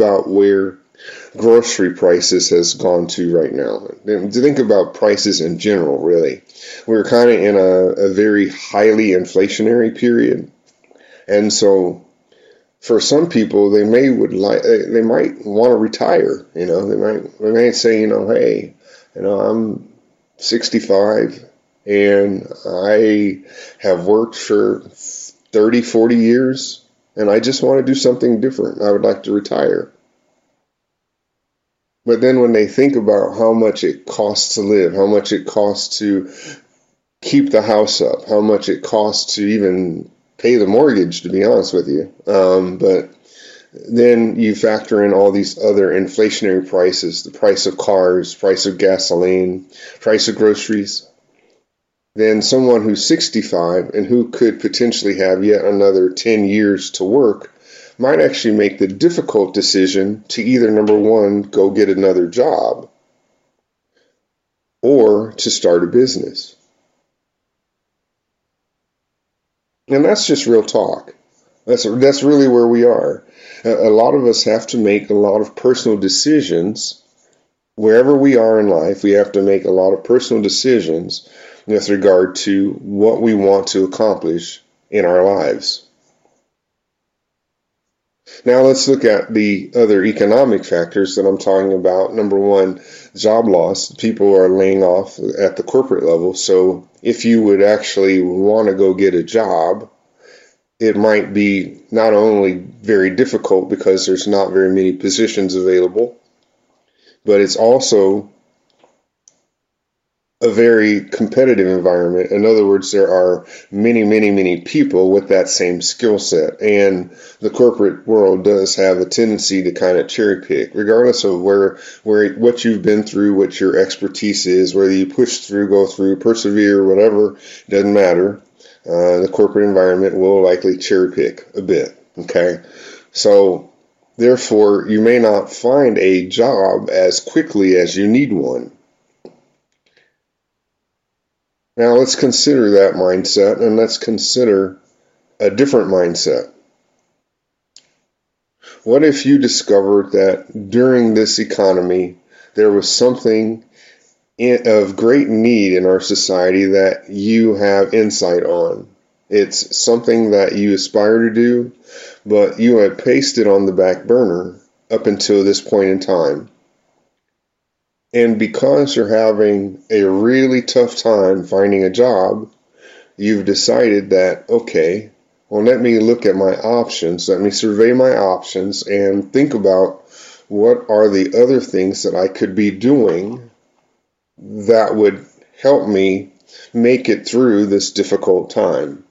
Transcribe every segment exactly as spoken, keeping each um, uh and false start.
about where grocery prices has gone to right now. And think about prices in general, really. We're kind of in a, a very highly inflationary period. And so for some people, they may would like they might want to retire. You know, they might they might say, you know, hey, you know, I'm sixty-five and I have worked for thirty, forty years, and I just want to do something different. I would like to retire. But then when they think about how much it costs to live, how much it costs to keep the house up, how much it costs to even pay the mortgage, to be honest with you. Um, but then you factor in all these other inflationary prices, the price of cars, price of gasoline, price of groceries. Then someone who's sixty-five and who could potentially have yet another ten years to work might actually make the difficult decision to either, number one, go get another job or to start a business. And that's just real talk. That's that's really where we are. A, a lot of us have to make a lot of personal decisions. Wherever we are in life, we have to make a lot of personal decisions with regard to what we want to accomplish in our lives. Now let's look at the other economic factors that I'm talking about. Number one, job loss. People are laying off at the corporate level. So if you would actually want to go get a job, it might be not only very difficult because there's not very many positions available, but it's also a very competitive environment. In other words, there are many, many, many people with that same skill set. And the corporate world does have a tendency to kind of cherry pick, regardless of where, where, what you've been through, what your expertise is, whether you push through, go through, persevere, whatever, doesn't matter. Uh, the corporate environment will likely cherry pick a bit. Okay. So therefore, you may not find a job as quickly as you need one. Now let's consider that mindset, and let's consider a different mindset. What if you discovered that during this economy there was something in, of great need in our society that you have insight on? It's something that you aspire to do, but you had placed it on the back burner up until this point in time. And because you're having a really tough time finding a job, you've decided that, okay, well, let me look at my options. Let me survey my options and think about what are the other things that I could be doing that would help me make it through this difficult time.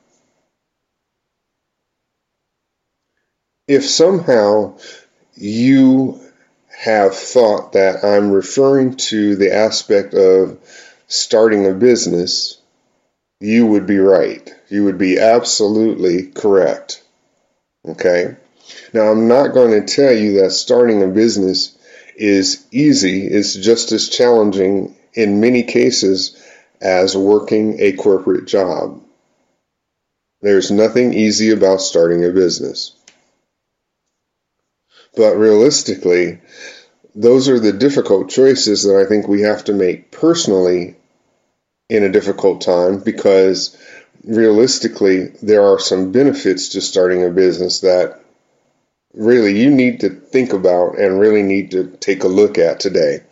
If somehow you have thought that I'm referring to the aspect of starting a business, you would be right. You would be absolutely correct. Okay? Now, I'm not going to tell you that starting a business is easy. It's just as challenging in many cases as working a corporate job. There's nothing easy about starting a business. But realistically, those are the difficult choices that I think we have to make personally in a difficult time, because realistically, there are some benefits to starting a business that really you need to think about and really need to take a look at today.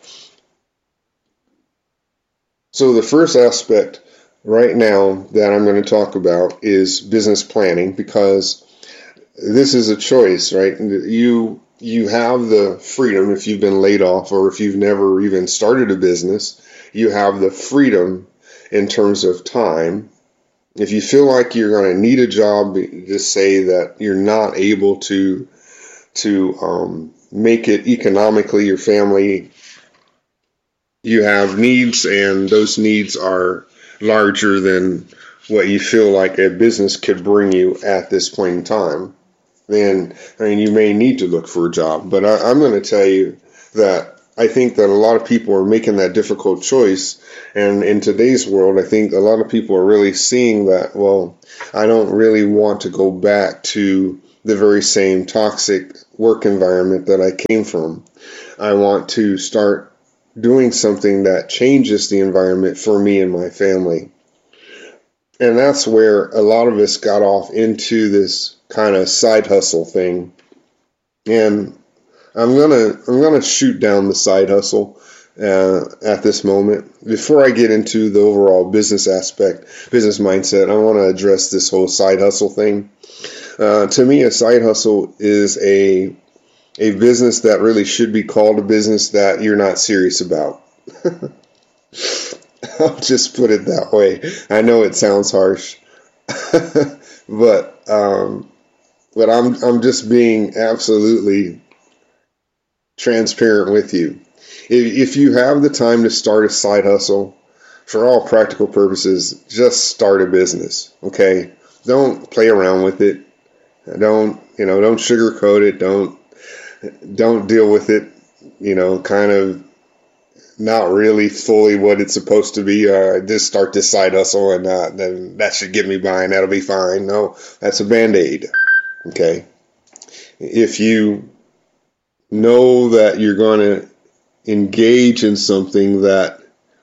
So the first aspect right now that I'm going to talk about is business planning, because this is a choice, right? You you have the freedom, if you've been laid off or if you've never even started a business, you have the freedom in terms of time. If you feel like you're going to need a job, just say that you're not able to to um, make it economically, your family, you have needs, and those needs are larger than what you feel like a business could bring you at this point in time, then I mean, you may need to look for a job. But I, I'm going to tell you that I think that a lot of people are making that difficult choice. And in today's world, I think a lot of people are really seeing that, well, I don't really want to go back to the very same toxic work environment that I came from. I want to start doing something that changes the environment for me and my family. And that's where a lot of us got off into this kind of side hustle thing. And I'm gonna I'm gonna shoot down the side hustle uh, at this moment. Before I get into the overall business aspect, business mindset, I want to address this whole side hustle thing. Uh, to me, a side hustle is a a business that really should be called a business that you're not serious about. I'll just put it that way. I know it sounds harsh, but um, but I'm I'm just being absolutely transparent with you. If, if you have the time to start a side hustle, for all practical purposes, just start a business. Okay, don't play around with it. Don't you know? Don't sugarcoat it. Don't don't deal with it. You know, kind of. Not really fully what it's supposed to be. Uh, just start this side hustle and uh, then that should get me by and that'll be fine. No, that's a Band-Aid. Okay. If you know that you're going to engage in something that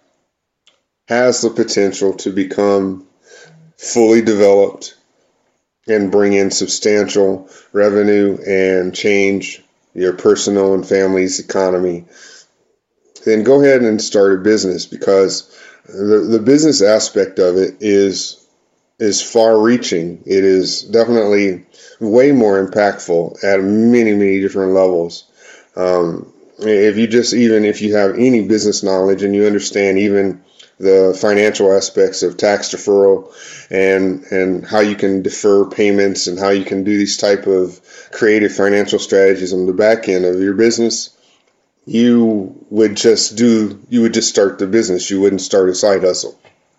has the potential to become fully developed and bring in substantial revenue and change your personal and family's economy, then go ahead and start a business, because the, the business aspect of it is is far-reaching. It is definitely way more impactful at many, many different levels. Um, if you just, even if you have any business knowledge and you understand even the financial aspects of tax deferral and and how you can defer payments and how you can do these type of creative financial strategies on the back end of your business, you would just do, you would just start the business. You wouldn't start a side hustle.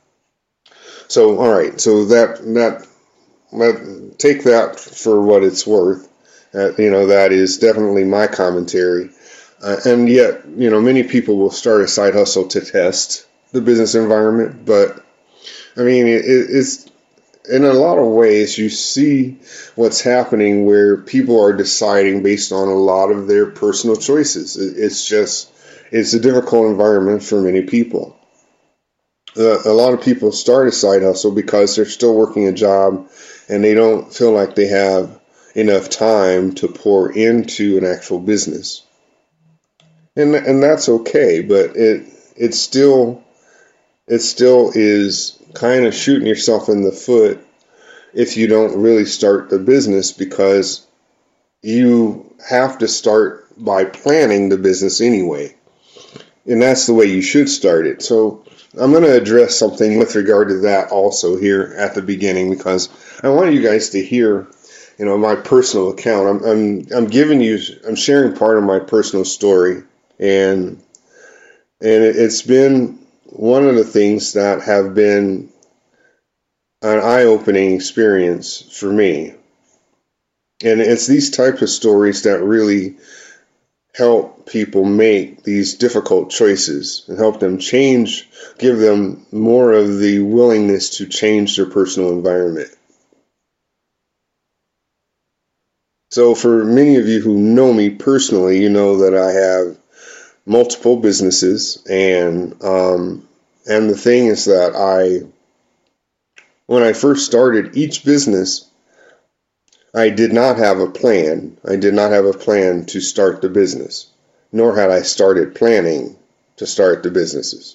So, all right. So that, that, that take that for what it's worth. Uh, you know, that is definitely my commentary. Uh, and yet, you know, many people will start a side hustle to test the business environment. But I mean, it, it's, in a lot of ways, you see what's happening where people are deciding based on a lot of their personal choices. It's just, it's a difficult environment for many people. Uh, a lot of people start a side hustle because they're still working a job and they don't feel like they have enough time to pour into an actual business. And and that's okay, but it it still it still is kind of shooting yourself in the foot if you don't really start the business, because you have to start by planning the business anyway. And that's the way you should start it. So I'm going to address something with regard to that also here at the beginning, because I want you guys to hear, you know, my personal account. I'm I'm I'm giving you, I'm sharing part of my personal story, and and it's been one of the things that have been an eye-opening experience for me. And it's these types of stories that really help people make these difficult choices and help them change, give them more of the willingness to change their personal environment. So for many of you who know me personally, you know that I have multiple businesses, and um, and the thing is that I, when I first started each business, I did not have a plan. I did not have a plan to start the business, nor had I started planning to start the businesses.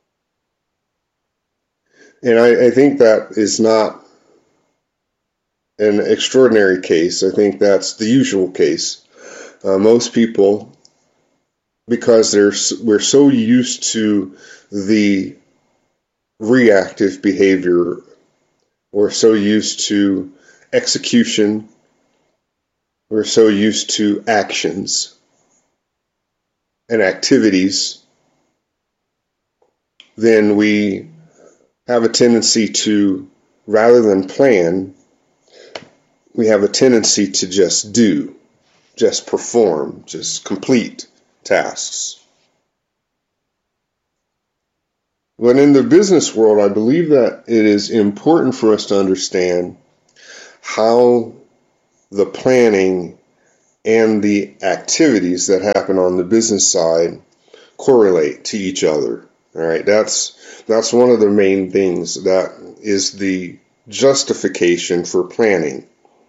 And I, I think that is not an extraordinary case. I think that's the usual case. Uh, most people, because they're, we're so used to the reactive behavior, we're so used to execution, we're so used to actions and activities, then we have a tendency to, rather than plan, we have a tendency to just do, just perform, just complete tasks. But in the business world, I believe that it is important for us to understand how the planning and the activities that happen on the business side correlate to each other. All right, that's that's one of the main things that is the justification for planning,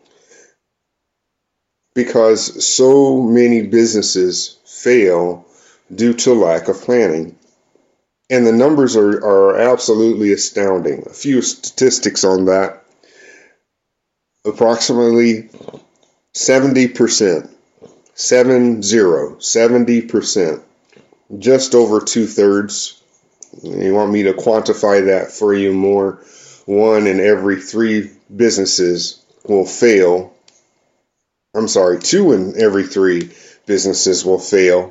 because so many businesses fail due to lack of planning. And the numbers are, are absolutely astounding. A few statistics on that. Approximately seventy percent, seven zero, seventy percent, just over two thirds. You want me to quantify that for you more? One in every three businesses will fail. I'm sorry, two in every three businesses will fail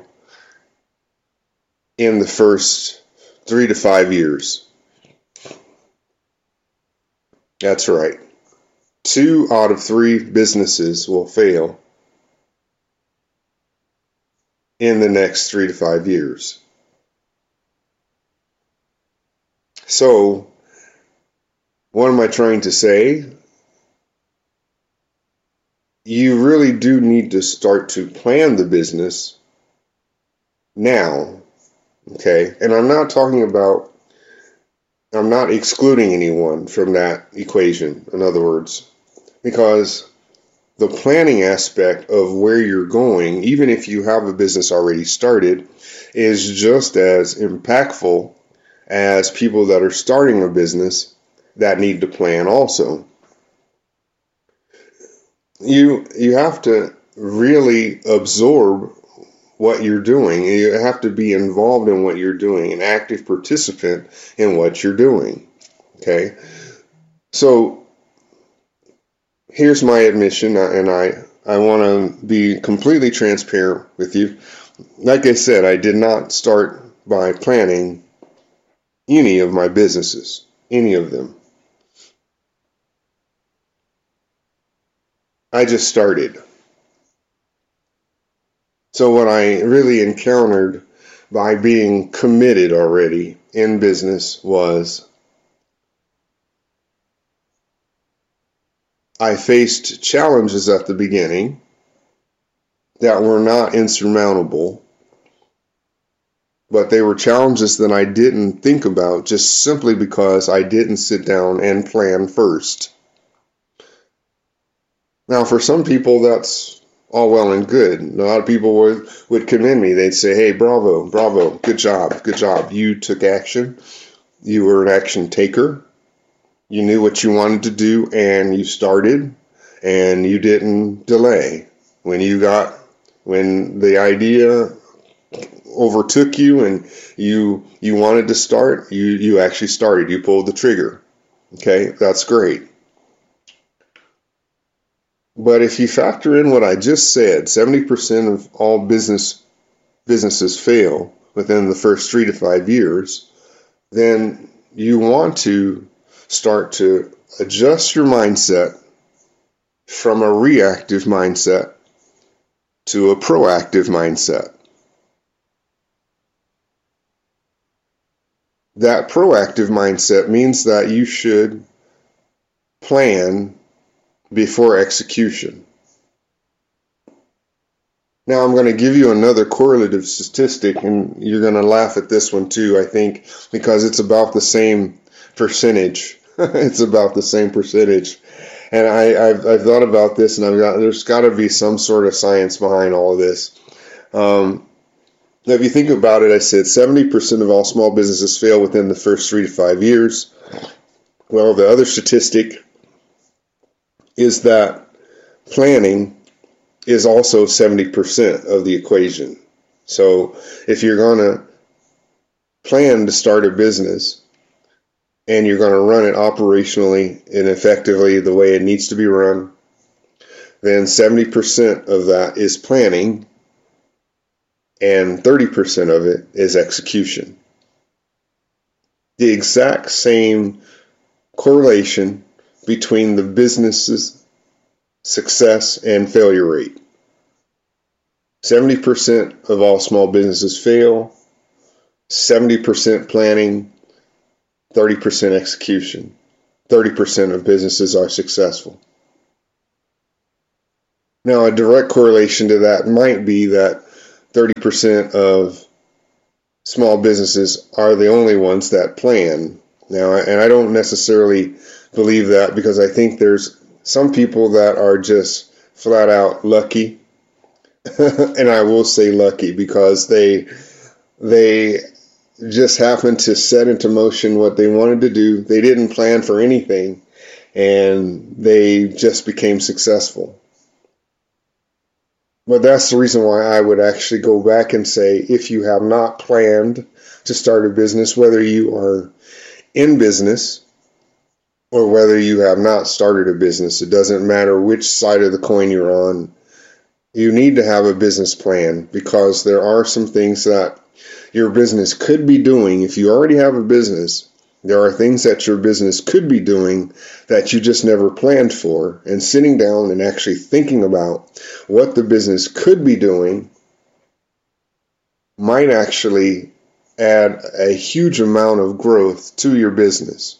in the first three to five years. That's right. Two out of three businesses will fail in the next three to five years. So, what am I trying to say? You really do need to start to plan the business now, okay? And I'm not talking about, I'm not excluding anyone from that equation, in other words, because the planning aspect of where you're going, even if you have a business already started, is just as impactful as people that are starting a business that need to plan also. You you have to really absorb what you're doing. You have to be involved in what you're doing, an active participant in what you're doing. Okay? So here's my admission, and I, I want to be completely transparent with you. Like I said, I did not start by planning any of my businesses, any of them. I just started. So what I really encountered by being committed already in business was I faced challenges at the beginning that were not insurmountable, but they were challenges that I didn't think about just simply because I didn't sit down and plan first. Now, for some people, that's all well and good. A lot of people would, would commend me. They'd say, hey, bravo, bravo, good job, good job. You took action. You were an action taker. You knew what you wanted to do, and you started, and you didn't delay. When you got, when the idea overtook you and you you wanted to start, you, you actually started. You pulled the trigger. Okay, that's great. But if you factor in what I just said, seventy percent of all business businesses fail within the first three to five years, then you want to start to adjust your mindset from a reactive mindset to a proactive mindset. That proactive mindset means that you should plan before execution. Now I'm going to give you another correlative statistic, and you're going to laugh at this one too, I think, because it's about the same percentage. It's about the same percentage. And I, I've, I've thought about this, and I've got, there's got to be some sort of science behind all of this. Um, now, if you think about it, I said seventy percent of all small businesses fail within the first three to five years. Well, the other statistic is that planning is also seventy percent of the equation. So if you're going to plan to start a business and you're going to run it operationally and effectively the way it needs to be run, then seventy percent of that is planning and thirty percent of it is execution. The exact same correlation between the business's success and failure rate. seventy percent of all small businesses fail, seventy percent planning, thirty percent execution. thirty percent of businesses are successful. Now, a direct correlation to that might be that thirty percent of small businesses are the only ones that plan. Now, and I don't necessarily believe that, because I think there's some people that are just flat out lucky. And I will say lucky because they they just happened to set into motion what they wanted to do. They didn't plan for anything, and they just became successful. But that's the reason why I would actually go back and say, if you have not planned to start a business, whether you are in business or whether you have not started a business, it doesn't matter which side of the coin you're on, you need to have a business plan, because there are some things that your business could be doing. If you already have a business, there are things that your business could be doing that you just never planned for. And sitting down and actually thinking about what the business could be doing might actually add a huge amount of growth to your business.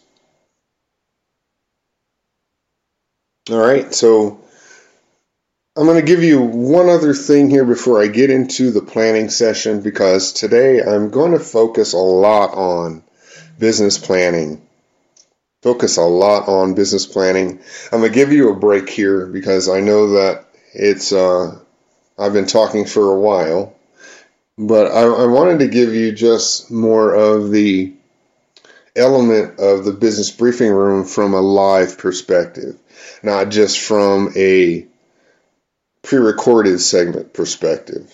All right, so I'm going to give you one other thing here before I get into the planning session, because today I'm going to focus a lot on business planning. Focus a lot on business planning. I'm going to give you a break here because I know that it's, uh, I've been talking for a while, but I, I wanted to give you just more of the element of the business briefing room from a live perspective, not just from a pre-recorded segment perspective.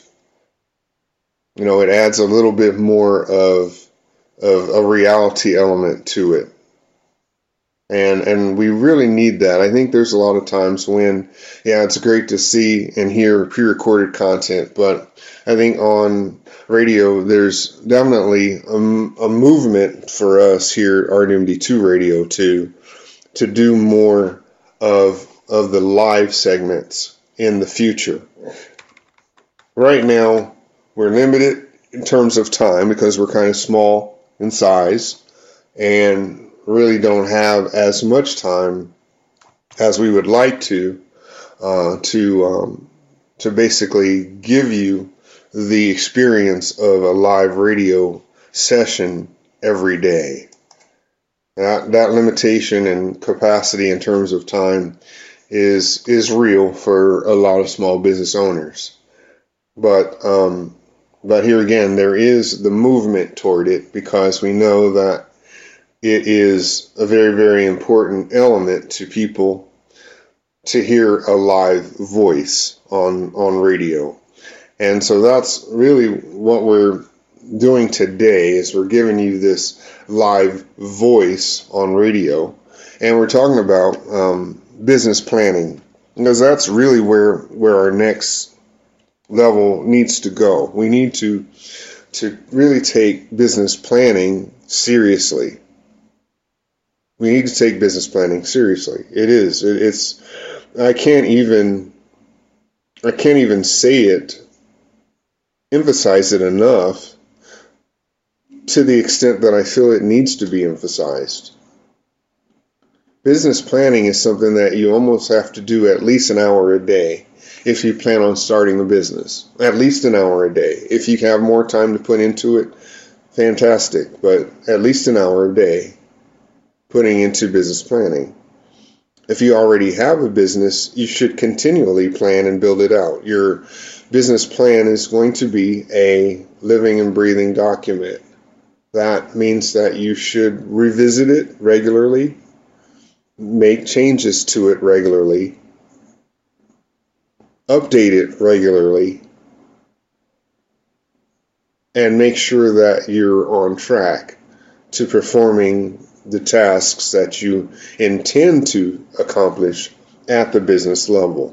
You know, it adds a little bit more of of a reality element to it. And and we really need that. I think there's a lot of times when, yeah, it's great to see and hear pre-recorded content, but I think on radio, there's definitely a, a movement for us here at R D M D two Radio to to do more of of the live segments in the future. Right now, we're limited in terms of time because we're kind of small in size and really don't have as much time as we would like to uh, to um, to basically give you the experience of a live radio session every day. That that limitation and capacity in terms of time is is real for a lot of small business owners. But um, but here again, there is the movement toward it because we know that it is a very, very important element to people to hear a live voice on on radio. And so that's really what we're doing today, is we're giving you this live voice on radio, and we're talking about um, business planning, because that's really where where our next level needs to go. We need to to really take business planning seriously. We need to take business planning seriously. It is. It, it's. I can't even. I can't even say it. Emphasize it enough. To the extent that I feel it needs to be emphasized. Business planning is something that you almost have to do at least an hour a day if you plan on starting a business. At least an hour a day. If you have more time to put into it, fantastic. But at least an hour a day putting into business planning. If you already have a business, you should continually plan and build it out. Your business plan is going to be a living and breathing document. That means that you should revisit it regularly, make changes to it regularly, update it regularly, and make sure that you're on track to performing the tasks that you intend to accomplish at the business level.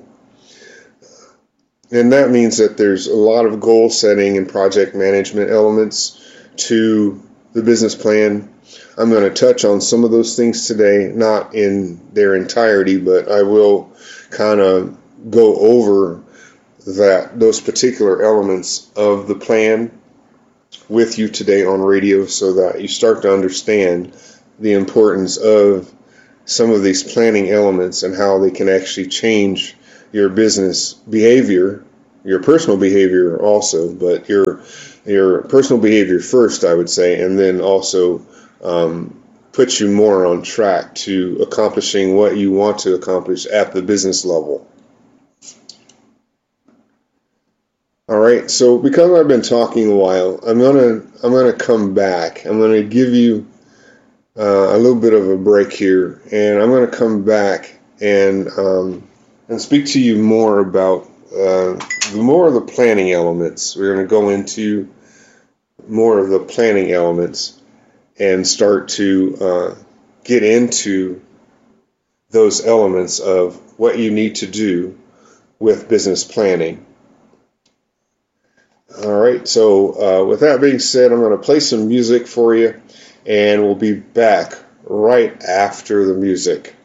And that means that there's a lot of goal setting and project management elements to the business plan. I'm going to touch on some of those things today, not in their entirety, but I will kind of go over that those particular elements of the plan with you today on radio so that you start to understand the importance of some of these planning elements and how they can actually change your business behavior, your personal behavior also, but your your personal behavior first, I would say, and then also um, put you more on track to accomplishing what you want to accomplish at the business level. All right, so because I've been talking a while, I'm gonna I'm gonna come back. I'm gonna give you uh, a little bit of a break here, and I'm gonna come back and um, and speak to you more about uh, the more of the planning elements. We're gonna go into more of the planning elements and start to uh, get into those elements of what you need to do with business planning. All right, so uh, with that being said, I'm going to play some music for you, and we'll be back right after the music.